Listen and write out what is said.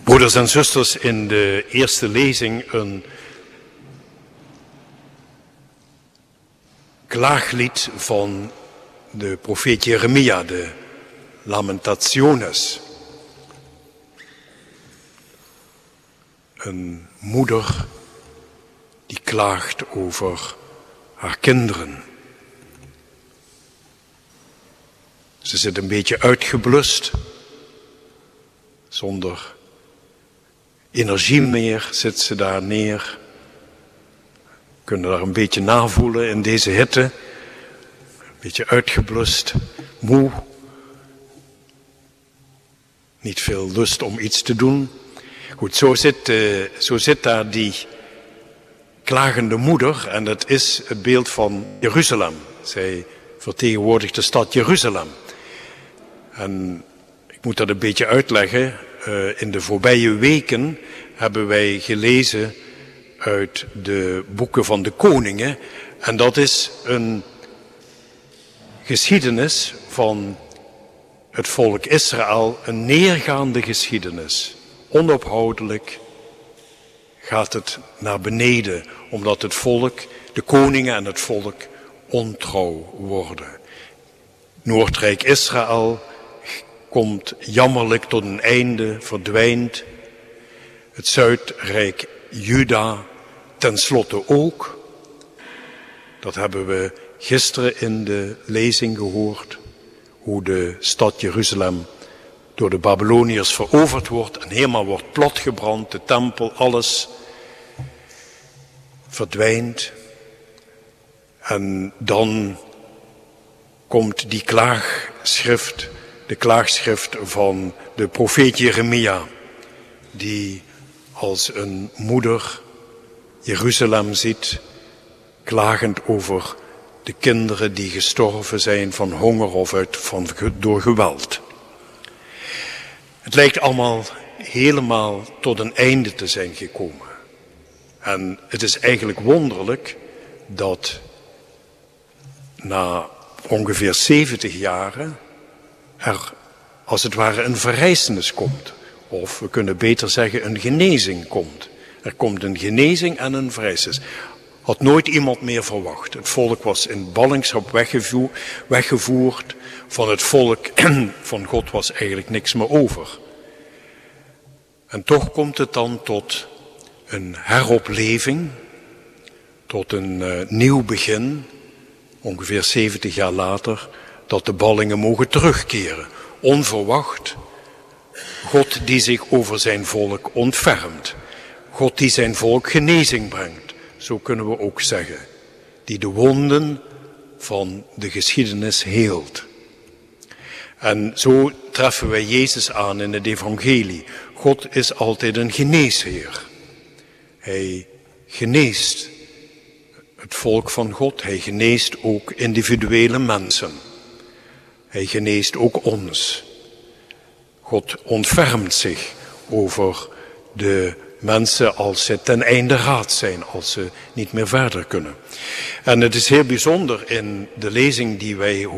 Broeders en zusters, in de eerste lezing een klaaglied van de profeet Jeremia, de Lamentationes. Een moeder die klaagt over haar kinderen. Ze zit een beetje uitgeblust, zonder energie meer zit ze daar neer. We kunnen daar een beetje navoelen in deze hitte. Een beetje uitgeblust, moe. Niet veel lust om iets te doen. Goed, zo zit daar die klagende moeder en dat is het beeld van Jeruzalem. Zij vertegenwoordigt de stad Jeruzalem. En ik moet dat een beetje uitleggen. In de voorbije weken hebben wij gelezen uit de boeken van de koningen. En dat is een geschiedenis van het volk Israël, een neergaande geschiedenis. Onophoudelijk gaat het naar beneden, omdat het volk, de koningen en het volk ontrouw worden. Noordrijk Israël komt jammerlijk tot een einde, verdwijnt. Het Zuidrijk Juda tenslotte ook. Dat hebben we gisteren in de lezing gehoord. Hoe de stad Jeruzalem door de Babyloniërs veroverd wordt en helemaal wordt platgebrand. De tempel, alles verdwijnt. En dan komt die klaagschrift, de klaagschrift van de profeet Jeremia, die als een moeder Jeruzalem ziet, klagend over de kinderen die gestorven zijn van honger of door geweld. Het lijkt allemaal helemaal tot een einde te zijn gekomen. En het is eigenlijk wonderlijk dat na ongeveer 70 jaren er als het ware een verrijzenis komt. Of we kunnen beter zeggen een genezing komt. Er komt een genezing en een verrijzenis. Had nooit iemand meer verwacht. Het volk was in ballingschap weggevoerd. Van het volk van God was eigenlijk niks meer over. En toch komt het dan tot een heropleving. Tot een nieuw begin. Ongeveer 70 jaar later. Dat de ballingen mogen terugkeren. Onverwacht. God die zich over zijn volk ontfermt. God die zijn volk genezing brengt. Zo kunnen we ook zeggen. Die de wonden van de geschiedenis heelt. En zo treffen wij Jezus aan in het evangelie. God is altijd een geneesheer. Hij geneest het volk van God. Hij geneest ook individuele mensen. Hij geneest ook ons. God ontfermt zich over de mensen als ze ten einde raad zijn, als ze niet meer verder kunnen. En het is heel bijzonder in de lezing die wij